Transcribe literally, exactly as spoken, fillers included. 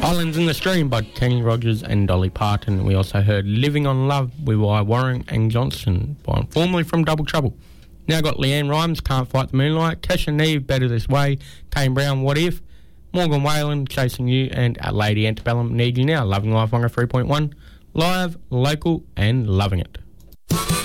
Islands in the Stream by Kenny Rogers and Dolly Parton. We also heard Living on Love with by Warren and Johnson, by, formerly from Double Trouble. Now got Leanne Rimes, Can't Fight the Moonlight, Kesha Neve, Better This Way, Kane Brown, What If, Morgan Whalen, Chasing You, and Lady Antebellum, Need You Now. Loving Life on a three point one, live, local, and loving it.